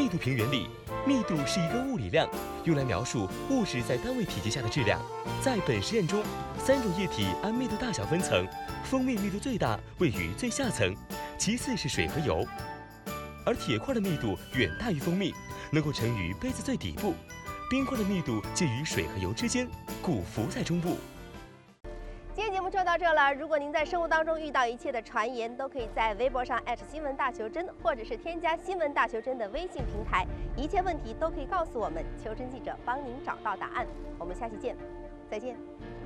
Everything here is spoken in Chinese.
度平原里，密度是一个物理量，用来描述物质在单位体积下的质量。在本实验中，3种液体按密度大小分层，蜂蜜密度最大，位于最下层，其次是水和油。而铁块的密度远大于蜂蜜，能够沉于杯子最底部；冰块的密度介于水和油之间，故浮在中部。 今天节目就到这了。如果您在生活当中遇到一切的传言，都可以在微博上新闻大求真，或者是添加新闻大求真的微信平台，一切问题都可以告诉我们，求真记者帮您找到答案。我们下期见，再见。